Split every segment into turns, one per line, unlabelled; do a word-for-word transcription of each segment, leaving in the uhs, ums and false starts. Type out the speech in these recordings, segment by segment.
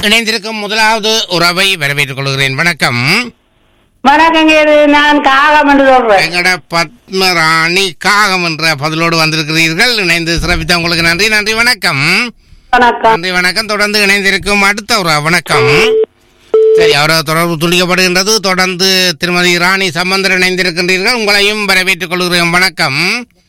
இணைந்திருக்கும் முதலாவது உறவை வரவேற்றுக் கொள்கிறேன். வணக்கம்.
வணக்கம். நான் காகம் என்று சொல்றேன்.
எங்கட பத்மராணி காகம் என்ற பதிலோடு வந்திருக்கிறீர்கள். இணைந்து சிறப்பித்த உங்களுக்கு நன்றி. நன்றி வணக்கம்.
வணக்கம்.
நன்றி வணக்கம். தொடர்ந்து இணைந்திருக்கும் அடுத்த உறவு வணக்கம். சரி, அவரது தொடர்பு துண்டிக்கப்படுகின்றது. தொடர்ந்து திருமதி ராணி சம்பந்தர் இணைந்திருக்கின்றீர்கள். உங்களையும் வரவேற்றுக் கொள்கிறேன். வணக்கம்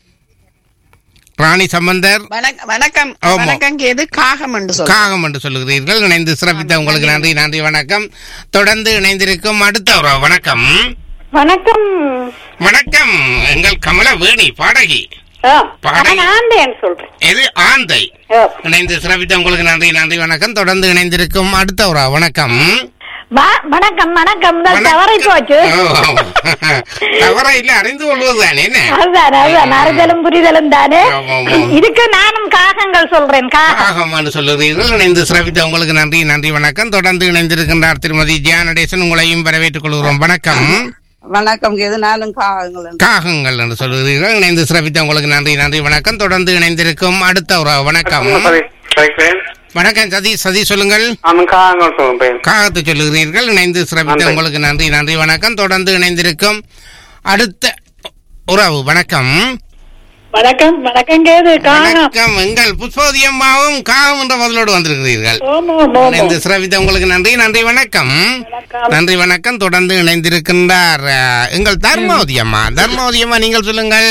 ராணி சம்பந்தர்.
வணக்கம். வணக்கம். கேது காகம் என்று சொல்ல
காகம் என்று சொல்லுகிறீர்கள். இணைந்து சிறப்பித்த உங்களுக்கு நன்றி. நன்றி வணக்கம். தொடர்ந்து இணைந்திருக்கும் அடுத்த உறவு வணக்கம்.
வணக்கம்.
வணக்கம். எங்கள் கமல வேணி பாடகி.
சொல்றேன்.
எது ஆந்தை. இணைந்து சிறப்பித்த உங்களுக்கு நன்றி. நன்றி வணக்கம். தொடர்ந்து இணைந்திருக்கும் அடுத்த உறவு வணக்கம்.
வணக்கம். வணக்கம். தவறை போச்சு.
தவறை இல்ல, அறிந்து கொள்வதுதானே.
அறிதலும் புரிதலும் தானே. இதுக்கு நானும் காகங்கள் சொல்றேன்.
காகம் என்று சொல்லுகிறீர்கள். இணைந்து சிறப்பித்த உங்களுக்கு நன்றி. நன்றி வணக்கம். தொடர்ந்து இணைந்திருக்கின்றார் திருமதி ஜியானடேசன். உங்களையும் வரவேற்றுக் கொள்கிறோம். வணக்கம்.
வணக்கம். கேது நானும் காகங்கள்
காகங்கள் என்று சொல்லுகிறீர்கள். இணைந்து சிறப்பித்த உங்களுக்கு நன்றி. நன்றி வணக்கம். தொடர்ந்து இணைந்திருக்கும் அடுத்த உறவு வணக்கம். வணக்கம் சதி. சதி சொல்லுங்கள். காகத்தை சொல்லுகிறீர்கள். இணைந்து சிறப்பித்த உங்களுக்கு நன்றி. நன்றி வணக்கம். தொடர்ந்து இணைந்திருக்கும் அடுத்த உறவு வணக்கம்.
வணக்கம். வணக்கம். கேது
வணக்கம். எங்கள் புஷ்போதியம்மாவும் காகம் என்ற பதிலோடு வந்திருக்கிறீர்கள். இணைந்து சிறப்பித்த உங்களுக்கு நன்றி. நன்றி வணக்கம். நன்றி வணக்கம். தொடர்ந்து இணைந்திருக்கின்றார் எங்கள் தர்மவதி அம்மா. தர்மவதி அம்மா, நீங்கள் சொல்லுங்கள்.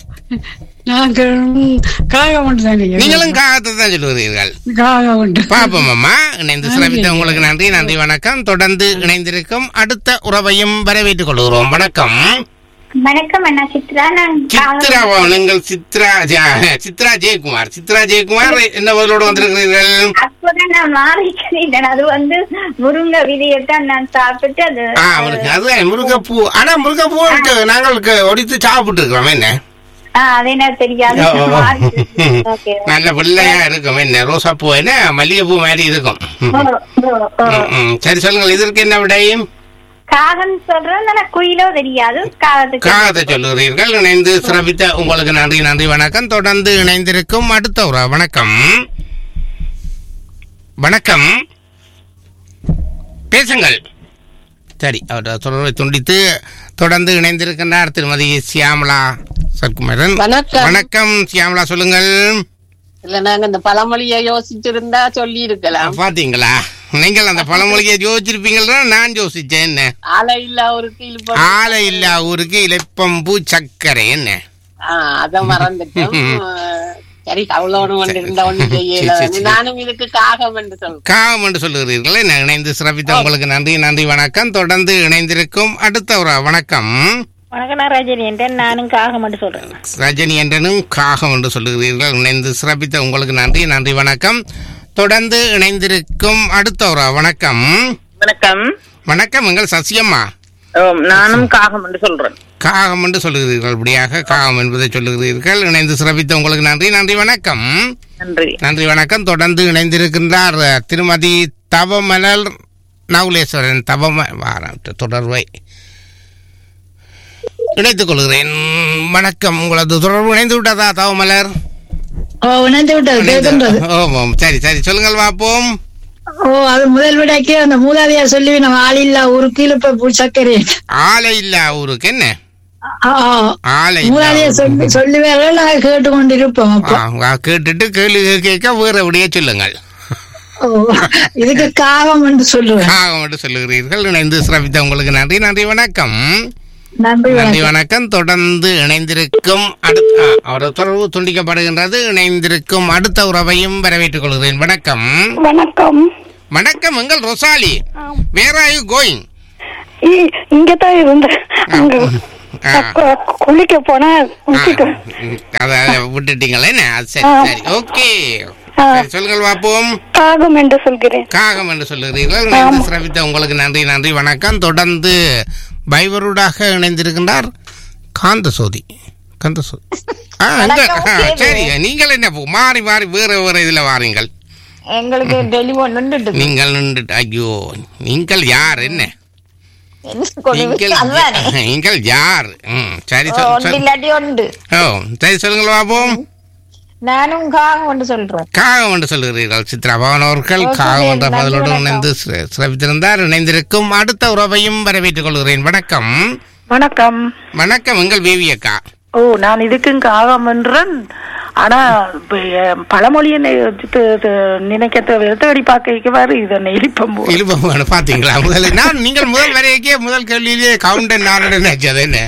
நீங்களும் காகத்தை தான் சொல்லுகிறீர்கள். பாப்போம் அம்மா. இணைந்து சிறப்பித்த உங்களுக்கு நன்றி. நன்றி வணக்கம். தொடர்ந்து இணைந்திருக்கும் அடுத்த உறவையும் வரவேற்றுக் கொள்கிறோம். வணக்கம்.
வணக்கம் அண்ணா. சித்ரா.
சித்ரா. நீங்கள் சித்ரா சித்ரா ஜெயக்குமார். சித்ரா ஜெயக்குமார் என்ன பதிலோடு வந்திருக்கிறீர்கள்?
அப்பதான் நான் மாறிக்கிறேன். அது வந்து முருங்கை விதையத்தான் நான் சாப்பிட்டு அது
அது முருங்கைப்பூ. ஆனா முருங்கைப்பூ நாங்கள் ஒடித்து சாப்பிட்டு இருக்கிறோம். என்ன நல்ல பிள்ளையா இருக்கும். என்ன ரோசா பூ, என்ன மல்லிகை பூ மாதிரி இருக்கும். சரி சொல்லுங்கள். இதற்கு என்ன விடையும்?
காகம் சொல்றேன். குயிலோ தெரியாது.
காகத்தை சொல்லுகிறீர்கள். இணைந்து சிறப்பித்த உங்களுக்கு நன்றி. நன்றி வணக்கம். தொடர்ந்து இணைந்திருக்கும் அடுத்த உறவு வணக்கம். வணக்கம். பேசுங்கள். சரி, அவர் தொடர்பை துண்டித்து தொடர்ந்து இணைந்திருக்கின்றார் திருமதி சியாமலா சர்க்குமரன். வணக்கம் சியாமலா, சொல்லுங்கள்.
இல்ல, நாங்க இந்த பழமொழியை யோசிச்சிருந்தா சொல்லி இருக்கலாம்.
பாத்தீங்களா, நீங்கள் அந்த பழமொழியை யோசிச்சிருப்பீங்களா? நான் யோசிச்சேன். என்ன
ஆலை இல்லா ஊருக்கு இழுப்ப
ஆலை இல்லா ஊருக்கு இலப்பம்பூ சக்கரை. என்ன
அத மறந்துட்டோம். சரி, அவ்வளவு ஒன்று இருந்தா ஒண்ணு செய்யல. நானும் இதுக்கு காகம் என்று சொல்றேன்.
காகம் என்று சொல்லுகிறீர்கள். இணைந்து சிறப்பித்த உங்களுக்கு நன்றி. நன்றி வணக்கம். தொடர்ந்து இணைந்திருக்கும் அடுத்த ஒரு வணக்கம்.
வணக்கம். நான் ரஜினி என்றேன். நானும் காகம் என்று சொல்றேன்.
ரஜினி என்றனும் காகம் என்று சொல்லுகிறீர்கள். இணைந்து சிறப்பித்த உங்களுக்கு நன்றி. நன்றி வணக்கம். தொடர்ந்து இணைந்திருக்கும் அடுத்த ஒரு வணக்கம்.
வணக்கம்.
வணக்கம். எங்கள் சசியம்மா.
நானும் காகம் என்று சொல்றேன்.
காகம் என்று சொல்லுகிறீர்கள். இப்படியாக காகம் என்பதை சொல்லுகிறீர்கள். இணைந்து சிறப்பித்த உங்களுக்கு நன்றி. நன்றி வணக்கம்.
நன்றி.
நன்றி வணக்கம். தொடர்ந்து இணைந்திருக்கின்றார் திருமதி தவமலர் நவுலேஸ்வரன். தவம தொடர்பை இணைத்துக் கொள்கிறேன். வணக்கம். உங்களது தொடர்பு இணைந்து விட்டதா தவமலர்? சரி சரி சொல்லுங்கள் பார்ப்போம்.
ஓ, அது முதல் விடைக்கு அந்த மூதாதையா சொல்லி நம்ம ஆள் இல்லா ஊருக்கு இழுப்ப சக்கரை.
ஆலை இல்லா ஊருக்கு என்ன ஆலை
சொல்லி சொல்லுவேன். நாங்க கேட்டு கொண்டு இருப்போம்.
கேட்டுட்டு கேள்வி கேட்க வேற விடையே சொல்லுங்கள்.
இதுக்கு காகம் என்று சொல்லுவேன்.
காகம் என்று சொல்லுகிறீர்கள். இணைந்து சிறப்பித்த உங்களுக்கு நன்றி. நன்றி வணக்கம்.
நன்றி
வணக்கம். தொடர்ந்து இணைந்திருக்கும் அடுத்த அவரது தொடர்பு துண்டிக்கப்படுகின்றது. இணைந்திருக்கும் அடுத்த உறவையும் வரவேற்றுக் கொள்கிறேன். வணக்கம்.
வணக்கம்.
வணக்கம். எங்கள் Rosalie. Where are you going?
இங்கதான் இருந்தேன். குளிக்க போனா
விட்டுட்டீங்களா? என்ன சரி சரி ஓகே. சொல்லுங்கள் பார்ப்போம்.
காகம் என்று சொல்கிறேன்.
காகம் என்று சொல்லுகிறீர்கள். சிறப்பித்த உங்களுக்கு நன்றி. நன்றி வணக்கம். தொடர்ந்து பைவருடாக இணைந்திருக்கின்றார் காந்தசோதி. காந்தசோதி. சரி, நீங்கள் என்ன மாறி மாறி வேற வேற இதுல வாரீங்கள்.
எங்களுக்கு டெலிஃபோன் நின்றுட்டு
நீங்கள் நின்றுட்டு ஐயோ, நீங்கள் யார்? என்ன நீங்கள் யார்? சரி சரி சொல்லுங்கள் பார்ப்போம்.
நானும் காகம் என்று சொல்றேன்.
காகம் என்று சொல்லுகிறீர்கள். சித்ரா பவன் அவர்கள்
ஓகே,
காகம் என்ற
நன்றி,
பதிலோடு
வணக்கம்.
இணைந்து சிற- சிறப்பித்திருந்தார். இணைந்திருக்கும் அடுத்த உறவையும் வரவேற்றுக் கொள்கிறேன். வணக்கம்.
வணக்கம்.
வணக்கம். எங்கள் வேவி அக்கா.
ஓ, நான் இதுக்கும் காகம் என்றேன். ஆனா இப்ப, அஹ், பழமொழியை நி- து- து- நினைக்க தேவை தேடி பார்க்க வரு இதை இழிப்பம் போல.
இழுப்பம் வேணும் பாத்தீங்களா? முதல்ல நான் நீங்கள் முதல் வரைக்கே முதல் கேள்வியிலேயே கவுண்டன் நானுடன் ஆச்சு. அது என்ன?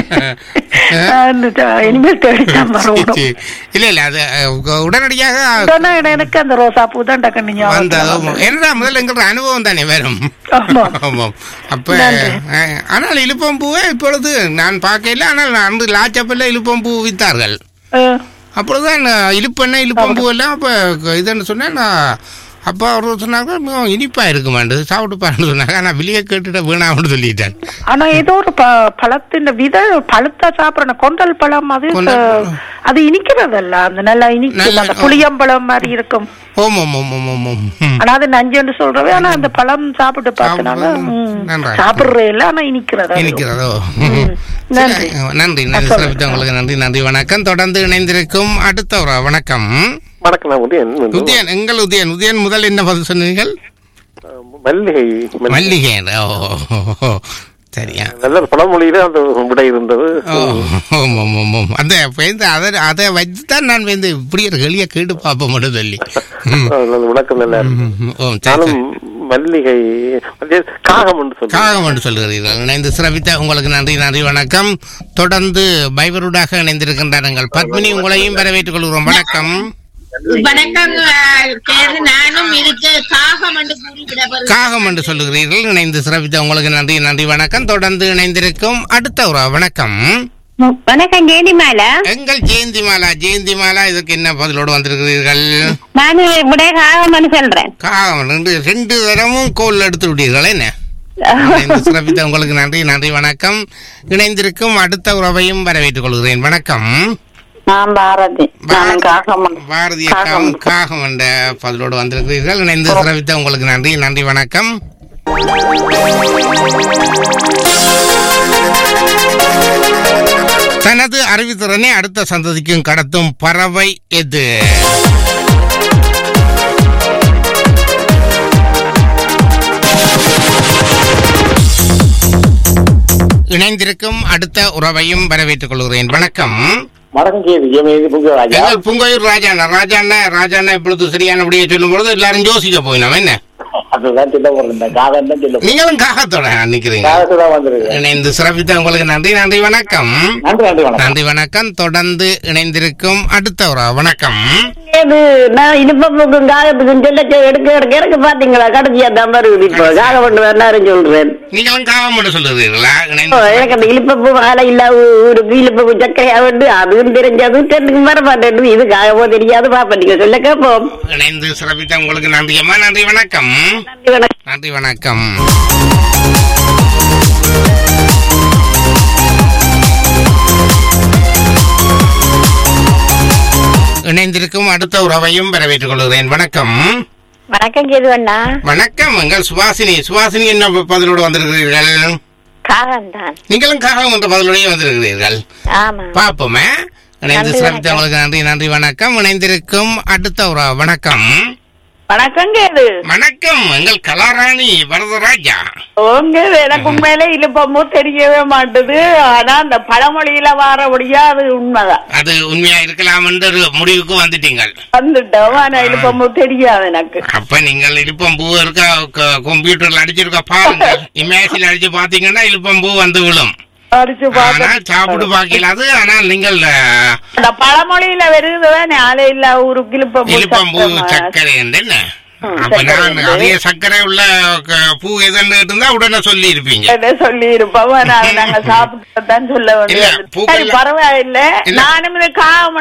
அந்த த- இனிமேல் தேடித்தான் வரணும்.
சரி. இல்ல இல்ல அது அஹ், உடனடியாக
உடனே எனக்கு அந்த ரோசா பூ தான் டக்குனு ஞாபகம்
வந்தது.
வருது.
என்னடா முதல்ல எங்களோட அனுபவம் தானே வரும்.
ஆமா.
ஆமாம். அப்ப
நன்றி.
அஹ், ஆனால் இழுப்பம் பூவை இப்பொழுது நான் பார்க்கல. ஆனால் அன்று லாச்சப்பல்ல இழுப்பம் பூ வித்தார்கள்.
அஹ்,
அப்பொழுதுதான் நான் இழுப்பெண்ணெய் இழுப்பம் பூ எல்லாம் அப்ப இதுன்னு சொன்னேன். நான் அப்பா அவர் சொன்னாங்க மிகவும் இனிப்பா இருக்கு மாண்டு சாப்பிட்டு பாருன்னு சொன்னாங்க. ஆனா வெளியே கேட்டுட்டு வீணான்னு சொல்லிட்டேன்.
ஆனா ஏதோ ஒரு ப பழத்தின் வித பழுத்தா சாப்பிடற கொண்டல் பழம் அது
கொண்டல்
அஹ், அது இனிக்கிறதல்ல, அந்த நல்லா இனிக்கும்.
நல்ல-
அந்த புளியம்பழம் மாதிரி இருக்கும்.
ஓம் ஓம் ஓம் ஓம் ஓம் ஓம். ம்.
ஆனா அது நஞ்சுன்னு சொல்றவே. ஆனா அந்த பழம் சாப்பிட்டு பார்த்தனால
சாப்பிடு- நன்றா.
சாப்பிடுறே இல்ல, ஆனா இனிக்கிறது அது.
இனிக்கிறதோ?
ம். நன்றி.
சரி, நன்றி நன்றி சிறப்பித்த உங்களுக்கு நன்றி நன்றி வணக்கம். தொடர்ந்து இணைந்திருக்கும் அடுத்த ஒரு வணக்கம்.
வணக்கம். நான் உதயன்.
உதயன். எங்கள் உதயன். உதயன் முதல் என்ன பதில் சொன்னீர்கள்?
மல்லிகை.
மல்லிகை. ஓ ஓ, சரியா.
நல்ல பழமொழியில அந்த விடை இருந்தது.
ஓ, ஓம், ஓம், ஓம், ஓம். அந்த பேருந்து அதை அதை வச்சுதான் நான் வந்து இப்படி ஒரு எளிய கேட்டு பார்ப்போம் மட்டும் சொல்லி. ம்.
நல்லது, வணக்கம். நல்லா இருக்கு.
ம், ஓ, சரி,
நானும்
சரி.
மல்லிகை காகம் என்று சொல்றேன்.
காகம் என்று சொல்கிறீர்கள். இணைந்து சிறப்பித்த உங்களுக்கு நன்றி நன்றி வணக்கம். தொடர்ந்து பைபருடாக இணைந்திருக்கின்றார்கள். பத்மினி, உங்களையும் வரவேற்றுக் கொள்கிறோம். வணக்கம்.
வணக்கம். பேரு நானும் இதுக்கு காகம் என்று கூறிவிட
காகம் என்று சொல்லுகிறீர்கள். இணைந்து சிறப்பித்த உங்களுக்கு நன்றி நன்றி வணக்கம். தொடர்ந்து இணைந்திருக்கும் அடுத்த ஒரு வணக்கம்.
வணக்கம் ஜெயந்திமாலா.
எங்கள் ஜெயந்திமாலா. ஜெயந்திமாலா, இதுக்கு என்ன பதிலோடு வந்திருக்கிறீர்கள்?
நான் இப்படியே காகம் என்று சொல்றேன்.
காகம் ரெண்டு ரெண்டு தரமும் கோல் எடுத்து விட்டீர்கள். என்ன? இணைந்து சிறப்பித்த உங்களுக்கு நன்றி நன்றி வணக்கம். இணைந்திருக்கும் அடுத்த உறவையும் வரவேற்றுக் கொள்கிறேன். வணக்கம்.
நான் பாரதி. நான் காகம்.
பாரதிய காகம் காகம் என்ற பதிலோடு வந்திருக்கிறீர்கள். இணைந்து சிறப்பித்த உங்களுக்கு நன்றி நன்றி வணக்கம். தனது அறிவுத்திறனை அடுத்த சந்ததிக்கும் கடத்தும் பறவை எது? இணைந்திருக்கும் அடுத்த உறவையும் வரவேற்றுக் கொள்கிறேன். வணக்கம்.
வணக்கம். கேது ஜெயமேதி புங்கராஜா.
எங்கள் புங்கையூர் ராஜாண்ணா. ராஜாண்ணா ராஜாண்ணா இப்பொழுது சரியானபடியே சொல்லும் பொழுது எல்லாரும் யோசிக்க போயினோம். என்ன?
அதுதான் சொல்ல போறேன். காகம் தான் சொல்ல
நீங்களும் காகத்தோட நிக்கிறீங்க.
காகத்தான் வந்திருக்கு.
இணைந்து சிறப்பித்த உங்களுக்கு நன்றி நன்றி வணக்கம்.
நன்றி நன்றி வணக்கம்.
நன்றி வணக்கம். தொடர்ந்து இணைந்திருக்கும் அடுத்த ஒரு வணக்கம்.
இது நான் இனிப்புக்கும் காகத்துக்கும் சொல்ல எடுக்க எடுக்க எடுக்க பாத்தீங்களா கடைசியா தான் வருது. இப்போ காகம் கொண்டு வரலாருன்னு சொல்றேன்.
நீங்களும் காகம் என்று சொல்லுகிறீர்களா?
ஓ,
இணைந்து
எனக்கு அந்த இழுப்பப்பூ வேலை இல்ல ஒரு இழுப்பப்பூ சக்கையா வந்து அதுவும் தெரிஞ்சதும் ரெண்டுக்கும் வர மாட்டேன். இது காகமோ தெரியாது பாப்பா நீங்க சொல்ல கேட்போம்.
இணைந்து சிறப்பித்த உங்களுக்கு நன்றியம்மா. நன்றி வணக்கம்.
நன்றி வணக்கம்.
நன்றி வணக்கம். இணைந்திருக்கும் அடுத்த உறவையும் வரவேற்றுக் கொள்கிறேன். வணக்கம்.
வணக்கம் கேது அண்ணா.
வணக்கம். எங்கள் சுபாசினி. சுபாசினி என்ன பதிலோடு வந்திருக்கிறீர்கள்?
காகம் தான்.
நீங்களும் காகம் என்ற பதிலோடய வந்திருக்கிறீர்கள்.
ஆமா.
பாப்போமே. இணைந்து
நன்றி,
சிறப்பித்த உங்களுக்கு நன்றி நன்றி வணக்கம். இணைந்திருக்கும் அடுத்த ஒரு வணக்கம்.
வணக்கம் கேது.
வணக்கம். எங்கள் கலாராணி வரதராஜா.
உங்க எனக்கு உண்மையில இழுப்பமோ தெரியவே மாட்டுது. ஆனா அந்த பழமொழியில வாரபடியா அது உண்மைதான்.
அது உண்மையா இருக்கலாம் என்ற ஒரு முடிவுக்கு வந்துட்டீங்கள்.
வந்துட்டோம். ஆனா இழுப்பமோ தெரியாது எனக்கு.
அப்ப நீங்கள் இழுப்பம் பூ இருக்க க- கம்ப்யூட்டர்ல அடிச்சிருக்க பாருங்க. இமேஜில் அடிச்சு பாத்தீங்கன்னா இழுப்பம் பூ வந்து விழும்.
அடிச்சு
ஆனா சாப்பிட்டு பாக்கல அது. ஆனால் நீங்கள் அஹ்,
அந்த பழமொழியில வருதுதான் ஆளே இல்ல ஊருக்கு இழுப்பம்
இழுப்பம் பூ சர்க்கரை என்று என்ன? அப்ப நான் அதிக சர்க்கரை உள்ள க- பூ எதுன்னு இருந்தா உடனே சொல்லி இருப்பீங்க.
சொல்லி இருப்போம். நாங்க சாப்பிட்டு தான் சொல்ல
இல்ல,
வேண்டியது.
பூக்கள்
சரி, பரவாயில்லை.
இல்ல.
நானும் இது காகம்